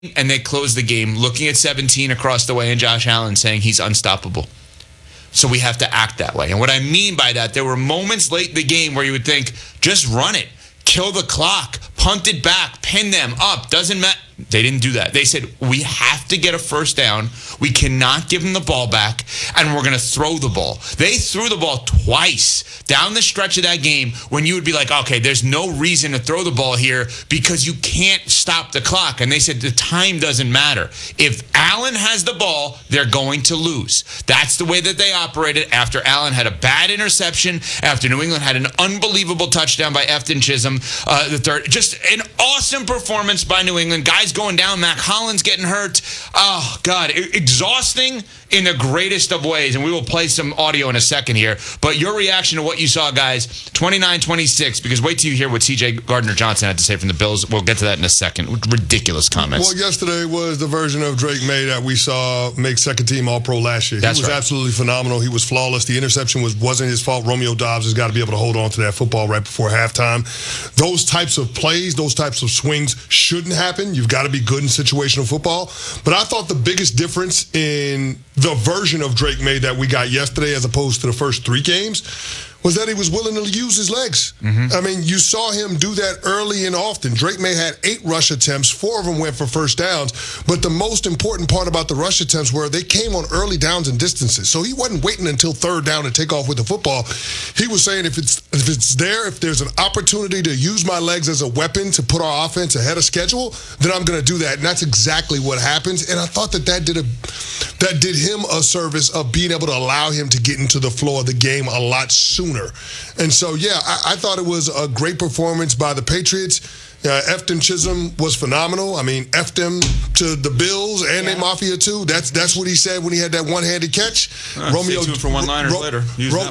and they close the game looking at 17 across the way and Josh Allen saying he's unstoppable. So we have to act that way. And what I mean by that, there were moments late in the game where you would think, just run it, kill the clock, punt it back, pin them up, doesn't matter. They didn't do that. They said, we have to get a first down. We cannot give them the ball back, and we're going to throw the ball. They threw the ball twice down the stretch of that game when you would be like, okay, there's no reason to throw the ball here because you can't stop the clock. And they said the time doesn't matter. If Allen has the ball, they're going to lose. That's the way that they operated after Allen had a bad interception, after New England had an unbelievable touchdown by Efton Chisholm, the third. Just an awesome performance by New England. Guys going down. Mac Hollins getting hurt. Oh, God. Exhausting in the greatest of ways. And we will play some audio in a second here. But your reaction to what you saw, guys, 29-26, because wait till you hear what C.J. Gardner-Johnson had to say from the Bills. We'll get to that in a second. Ridiculous comments. Well, yesterday was the version of Drake May that we saw make second-team All-Pro last year. He was absolutely phenomenal. He was flawless. The interception wasn't his fault. Romeo Doubs has got to be able to hold on to that football right before halftime. Those types of plays, those types of swings shouldn't happen. You've got to be good in situational football. But I thought the biggest difference in the version of Drake May that we got yesterday as opposed to the first three games was that he was willing to use his legs. I mean, you saw him do that early and often. Drake May had 8 rush attempts. 4 of them went for first downs. But the most important part about the rush attempts were they came on early downs and distances. So he wasn't waiting until third down to take off with the football. He was saying if there's an opportunity to use my legs as a weapon to put our offense ahead of schedule, then I'm going to do that. And that's exactly what happens. And I thought that did him a service of being able to allow him to get into the flow of the game a lot sooner. And so, yeah, I thought it was a great performance by the Patriots. Efton Chisholm was phenomenal. I mean, effed him to the Bills and the Mafia, too. That's what he said when he had that one-handed catch. Romeo for one-liners later.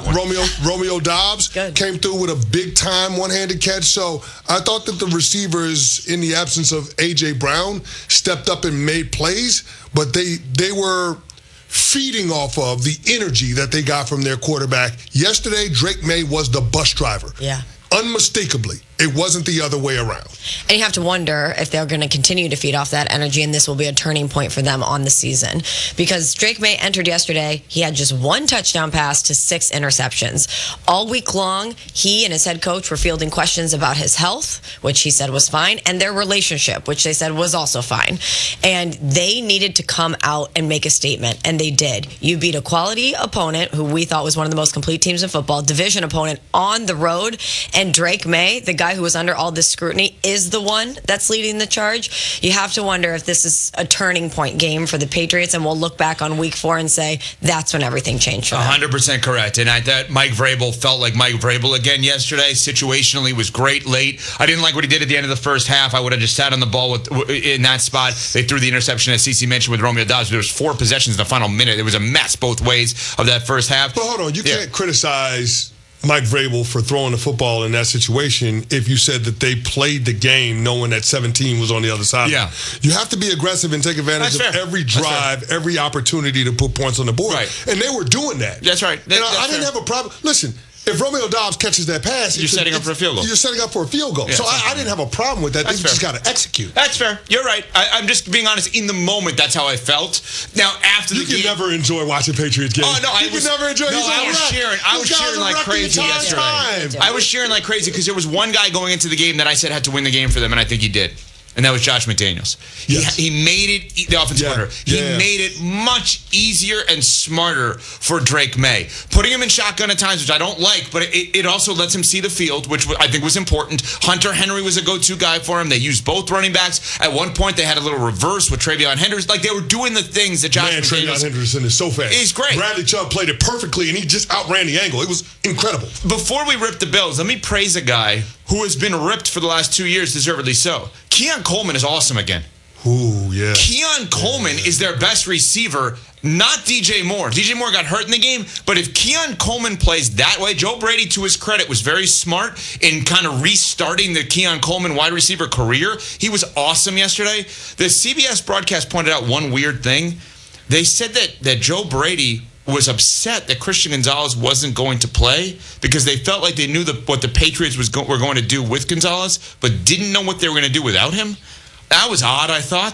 Romeo Doubs came through with a big-time one-handed catch. So I thought that the receivers, in the absence of A.J. Brown, stepped up and made plays, but they were feeding off of the energy that they got from their quarterback. Yesterday, Drake May was the bus driver. Yeah. Unmistakably. It wasn't the other way around. And you have to wonder if they're going to continue to feed off that energy, and this will be a turning point for them on the season. Because Drake May entered yesterday, he had just 1 touchdown pass to 6 interceptions. All week long, he and his head coach were fielding questions about his health, which he said was fine, and their relationship, which they said was also fine. And they needed to come out and make a statement, and they did. You beat a quality opponent, who we thought was one of the most complete teams in football, division opponent on the road, and Drake May, the guy who was under all this scrutiny, is the one that's leading the charge. You have to wonder if this is a turning point game for the Patriots, and we'll look back on week 4 and say that's when everything changed for them. 100% correct. And I thought Mike Vrabel felt like Mike Vrabel again yesterday. Situationally was great late. I didn't like what he did at the end of the first half. I would have just sat on the ball in that spot. They threw the interception, as CeCe mentioned, with Romeo Doubs. There was 4 possessions in the final minute. It was a mess both ways of that first half. But hold on, you can't criticize Mike Vrabel for throwing the football in that situation if you said that they played the game knowing that 17 was on the other side. Yeah. You have to be aggressive and take advantage of every drive, every opportunity to put points on the board. Right. And they were doing that. That's right. And I didn't have a problem. Listen, if Romeo Doubs catches that pass, you're setting up for a field goal. You're setting up for a field goal. Yeah, so I didn't have a problem with that. They just got to execute. That's fair. You're right. I'm just being honest. In the moment, that's how I felt. Now, after the game, you can never enjoy watching Patriots games. Oh no, I can never enjoy. No, I was cheering like crazy yesterday. I was cheering like crazy because there was one guy going into the game that I said had to win the game for them, and I think he did. And that was Josh McDaniels. Yes. He made it, the offensive coordinator. He made it much easier and smarter for Drake May. Putting him in shotgun at times, which I don't like, but it also lets him see the field, which I think was important. Hunter Henry was a go-to guy for him. They used both running backs. At one point, they had a little reverse with TreVeyon Henderson. Like, they were doing the things that Josh McDaniels... TreVeyon Henderson is so fast. He's great. Bradley Chubb played it perfectly, and he just outran the angle. It was incredible. Before we rip the Bills, let me praise a guy who has been ripped for the last 2 years, deservedly so. Keon Coleman is awesome again. Ooh, yeah. Keon Coleman is their best receiver, not DJ Moore. DJ Moore got hurt in the game, but if Keon Coleman plays that way, Joe Brady, to his credit, was very smart in kind of restarting the Keon Coleman wide receiver career. He was awesome yesterday. The CBS broadcast pointed out one weird thing. They said that Joe Brady was upset that Christian Gonzalez wasn't going to play because they felt like they knew what the Patriots were going to do with Gonzalez, but didn't know what they were going to do without him. That was odd, I thought.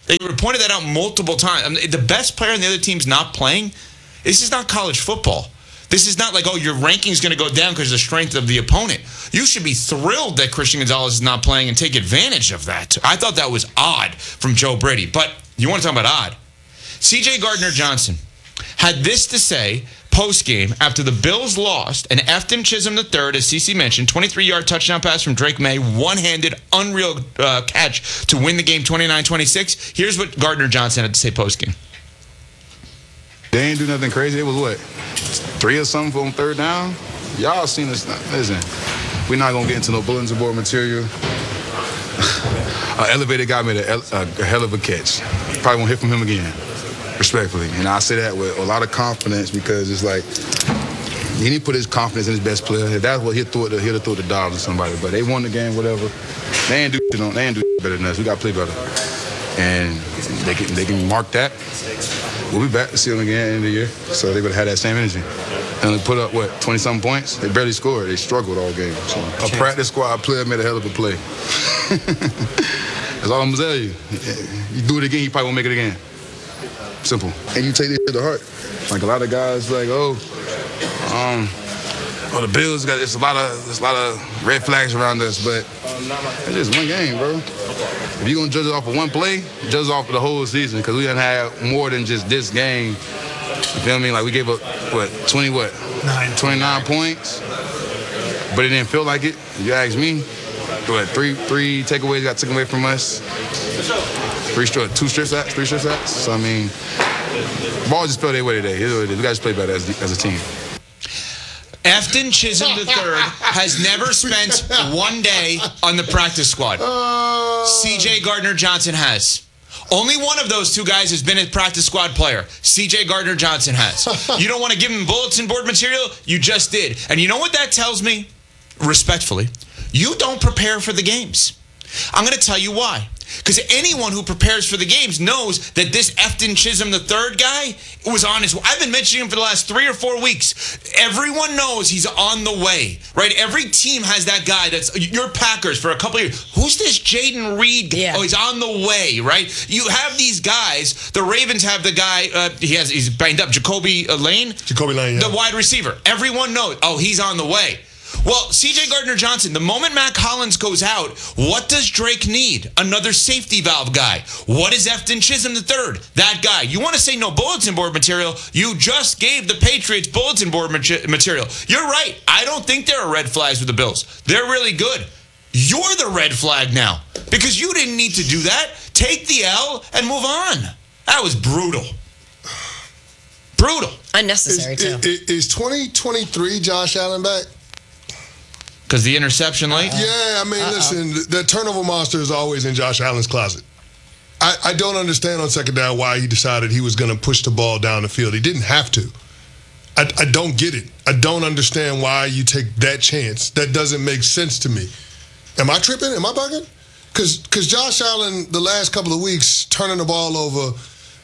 They pointed that out multiple times. I mean, the best player on the other team's not playing. This is not college football. This is not like, oh, your ranking's going to go down because of the strength of the opponent. You should be thrilled that Christian Gonzalez is not playing and take advantage of that. I thought that was odd from Joe Brady. But you want to talk about odd? C.J. Gardner-Johnson had this to say post-game after the Bills lost, and Efton Chisholm III, as CeCe mentioned, 23-yard touchdown pass from Drake May, one-handed, unreal catch to win the game 29-26. Here's what Gardner-Johnson had to say post-game. They ain't do nothing crazy. It was what? 3 or something on third down? Y'all seen this. Listen, we're not going to get into no bulletin board material. An elevated guy made a hell of a catch. Probably won't hear from him again, respectfully. And I say that with a lot of confidence because it's like he didn't put his confidence in his best player. If that's what he'll throw it to Dobbs or somebody. But they won the game, whatever. They ain't do better than us. We got to play better. And they can mark that. We'll be back to see them again at the end of the year. So they would have had that same energy. And they put up, 20-something points? They barely scored. They struggled all game. So a practice squad player made a hell of a play. That's all I'm going to tell you. You do it again, you probably won't make it again. Simple. And you take this to the heart. Like a lot of guys like, the Bills got there's a lot of red flags around us, but it's just one game, bro. If you're gonna judge it off of one play, judge it off of the whole season, because we done had more than just this game. You feel me? Like we gave up 29 points, but it didn't feel like it. You ask me, three takeaways got taken away from us. 2 strip sacks. So I mean, ball just fell their way today. We got to just play better as a team. Efton Chisholm III has never spent one day on the practice squad. C.J. Gardner-Johnson has. Only one of those two guys has been a practice squad player. C.J. Gardner-Johnson has. You don't want to give him bulletin board material? You just did. And you know what that tells me? Respectfully, you don't prepare for the games. I'm going to tell you why. Because anyone who prepares for the games knows that this Efton Chisholm III guy was on his way. I've been mentioning him for the last 3 or 4 weeks. Everyone knows he's on the way, right? Every team has that guy that's your Packers for a couple of years. Who's this Jaden Reed? Yeah. Oh, he's on the way, right? You have these guys. The Ravens have the guy, he's banged up, Jacoby Lane. Yeah. The wide receiver. Everyone knows, he's on the way. Well, C.J. Gardner-Johnson, the moment Mac Hollins goes out, what does Drake need? Another safety valve guy. What is Efton Chisholm III? That guy. You want to say no bulletin board material? You just gave the Patriots bulletin board material. You're right. I don't think there are red flags with the Bills. They're really good. You're the red flag now because you didn't need to do that. Take the L and move on. That was brutal. Brutal. Unnecessary, too. Is 2023 Josh Allen back? Because the interception late? Yeah, I mean, listen, the turnover monster is always in Josh Allen's closet. I don't understand on second down why he decided he was going to push the ball down the field. He didn't have to. I don't get it. I don't understand why you take that chance. That doesn't make sense to me. Am I tripping? Am I bugging? Because Josh Allen, the last couple of weeks, turning the ball over,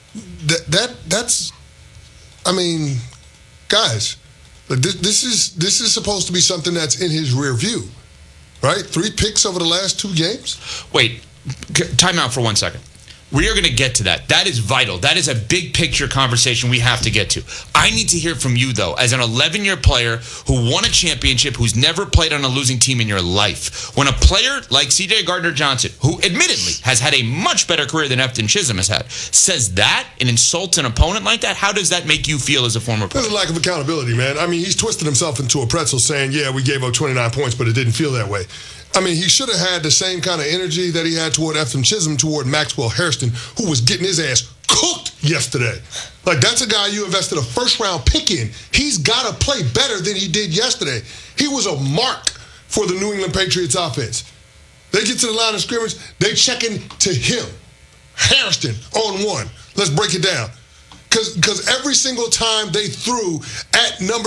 that's, I mean, guys, this is supposed to be something that's in his rear view, right? 3 picks over the last 2 games. Wait, time out for 1 second. We are going to get to that. That is vital. That is a big picture conversation we have to get to. I need to hear from you, though, as an 11-year player who won a championship, who's never played on a losing team in your life. When a player like C.J. Gardner-Johnson, who admittedly has had a much better career than Efton Chisholm has had, says that and insults an opponent like that, how does that make you feel as a former player? There's a lack of accountability, man. I mean, he's twisted himself into a pretzel saying, yeah, we gave up 29 points, but it didn't feel that way. I mean, he should have had the same kind of energy that he had toward Efton Chisholm, toward Maxwell Hairston, who was getting his ass cooked yesterday. Like, that's a guy you invested a first-round pick in. He's got to play better than he did yesterday. He was a mark for the New England Patriots offense. They get to the line of scrimmage, they checking to him. Hairston on 1. Let's break it down. Because every single time they threw at number...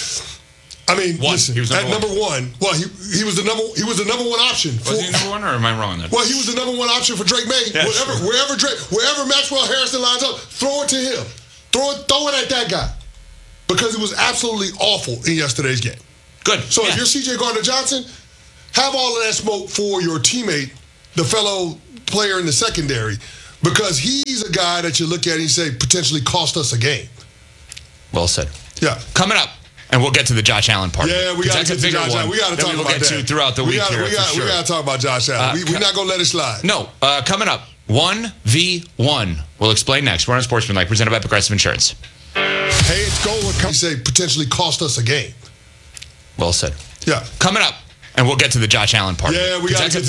I mean, listen, at number one, well, he was the number 1 option. Was he number 1, or am I wrong on that? Well, he was the number 1 option for Drake May. Yeah, wherever Maxwell Hairston lines up, throw it to him. Throw it at that guy. Because it was absolutely awful in yesterday's game. Good. So if you're C.J. Gardner-Johnson, have all of that smoke for your teammate, the fellow player in the secondary. Because he's a guy that you look at and you say potentially cost us a game. Well said. Yeah. Coming up, and we'll get to the Josh Allen part. Yeah, we got to get to Josh Allen. We got to talk about that. We'll get to throughout the week here. We got to talk about Josh Allen. We're not going to let it slide. No. Coming up, 1v1. We'll explain next. We're on Sportsmanlike, presented by Progressive Insurance. Hey, it's goal. You say potentially cost us a game. Well said. Yeah. Coming up, and we'll get to the Josh Allen part. Yeah, we got to get